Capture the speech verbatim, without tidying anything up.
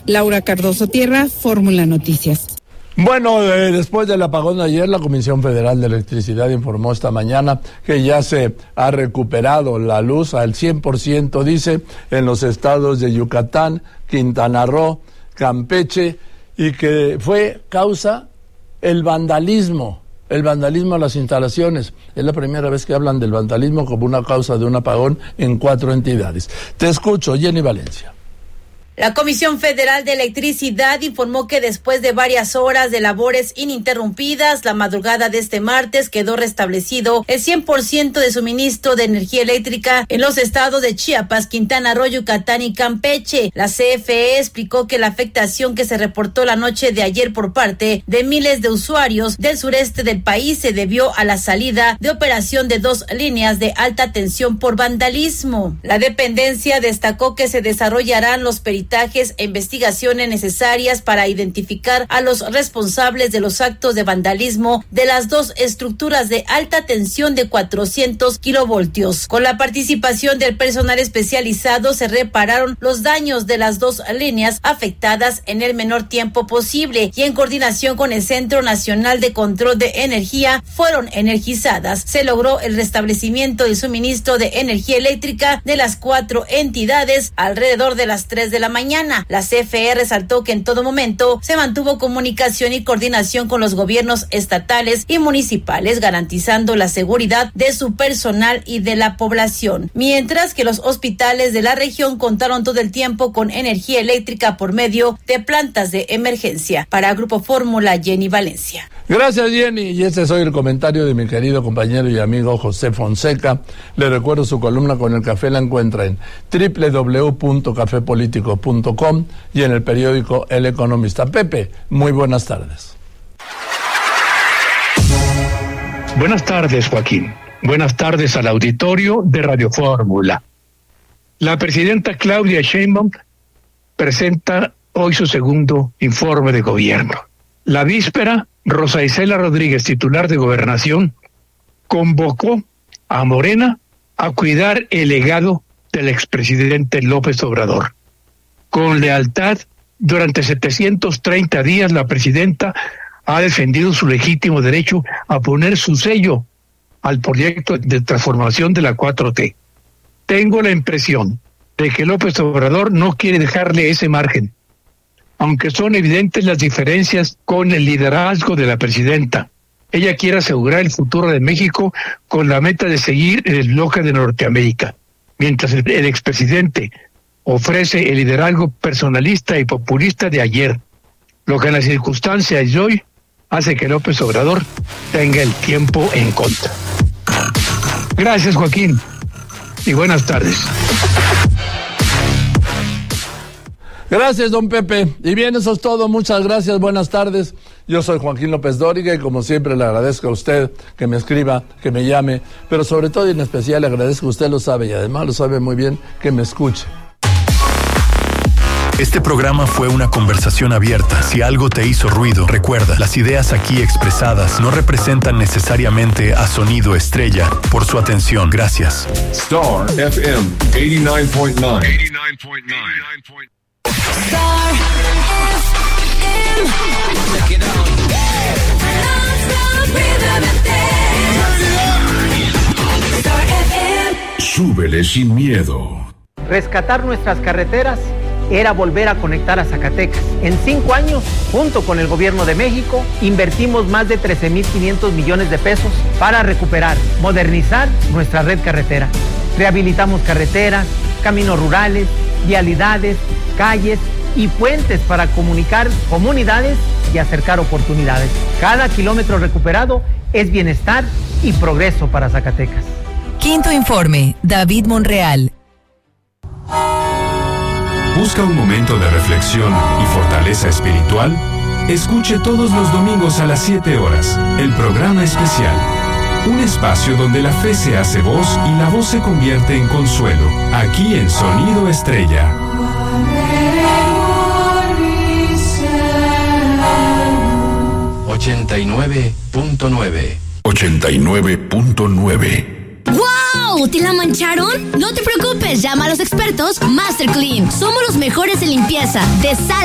Laura Cardoso Tierra, Fórmula Noticias. Bueno, eh, después del apagón de ayer, la Comisión Federal de Electricidad informó esta mañana que ya se ha recuperado la luz al cien por ciento, dice, en los estados de Yucatán, Quintana Roo, Campeche, y que fue causa el vandalismo, el vandalismo a las instalaciones. Es la primera vez que hablan del vandalismo como una causa de un apagón en cuatro entidades. Te escucho, Jenny Valencia. La Comisión Federal de Electricidad informó que después de varias horas de labores ininterrumpidas, la madrugada de este martes quedó restablecido el cien por ciento de suministro de energía eléctrica en los estados de Chiapas, Quintana Roo, Yucatán y Campeche. La C F E explicó que la afectación que se reportó la noche de ayer por parte de miles de usuarios del sureste del país se debió a la salida de operación de dos líneas de alta tensión por vandalismo. La dependencia destacó que se desarrollarán los peritajes e investigaciones necesarias para identificar a los responsables de los actos de vandalismo de las dos estructuras de alta tensión de cuatrocientos kilovoltios. Con la participación del personal especializado se repararon los daños de las dos líneas afectadas en el menor tiempo posible y en coordinación con el Centro Nacional de Control de Energía fueron energizadas. Se logró el restablecimiento del suministro de energía eléctrica de las cuatro entidades alrededor de las tres de la mañana. Mañana, la C F E resaltó que en todo momento se mantuvo comunicación y coordinación con los gobiernos estatales y municipales, garantizando la seguridad de su personal y de la población, mientras que los hospitales de la región contaron todo el tiempo con energía eléctrica por medio de plantas de emergencia. Para Grupo Fórmula, Jenny Valencia. Gracias, Jenny. Y este es hoy el comentario de mi querido compañero y amigo José Fonseca. Le recuerdo su columna con el café, la encuentra en doble u doble u doble u punto café político punto com y en el periódico El Economista. Pepe, muy buenas tardes. Buenas tardes, Joaquín. Buenas tardes al auditorio de Radio Fórmula. La presidenta Claudia Sheinbaum presenta hoy su segundo informe de gobierno. La víspera, Rosa Isela Rodríguez, titular de Gobernación, convocó a Morena a cuidar el legado del expresidente López Obrador. Con lealtad, durante setecientos treinta días, la presidenta ha defendido su legítimo derecho a poner su sello al proyecto de transformación de la cuatro T. Tengo la impresión de que López Obrador no quiere dejarle ese margen, aunque son evidentes las diferencias con el liderazgo de la presidenta. Ella quiere asegurar el futuro de México con la meta de seguir en el bloque de Norteamérica, mientras el, el expresidente ofrece el liderazgo personalista y populista de ayer, lo que en las circunstancias de hoy hace que López Obrador tenga el tiempo en contra. Gracias, Joaquín, y buenas tardes. Gracias, don Pepe. Y bien, eso es todo. Muchas gracias. Buenas tardes. Yo soy Joaquín López Dóriga y como siempre le agradezco a usted que me escriba, que me llame, pero sobre todo y en especial le agradezco, usted lo sabe y además lo sabe muy bien, que me escuche. Este programa fue una conversación abierta. Si algo te hizo ruido, recuerda, las ideas aquí expresadas no representan necesariamente a Sonido Estrella. Por su atención, gracias. Star F M ochenta y nueve punto nueve. ochenta y nueve punto nueve. Star F M. Check it out. Star F M. Súbele sin miedo. Rescatar nuestras carreteras era volver a conectar a Zacatecas. En cinco años, junto con el gobierno de México, invertimos más de trece mil quinientos millones de pesos para recuperar, modernizar nuestra red carretera. Rehabilitamos carreteras, caminos rurales, vialidades, calles y puentes para comunicar comunidades y acercar oportunidades. Cada kilómetro recuperado es bienestar y progreso para Zacatecas. Quinto informe, David Monreal. ¿Busca un momento de reflexión y fortaleza espiritual? Escuche todos los domingos a las siete horas el programa especial. Un espacio donde la fe se hace voz y la voz se convierte en consuelo. Aquí en Sonido Estrella. ochenta y nueve punto nueve. ochenta y nueve punto nueve. ¡Wow! ¿Te la mancharon? No te preocupes, llama a los expertos Master Clean. Somos los mejores en limpieza de sala.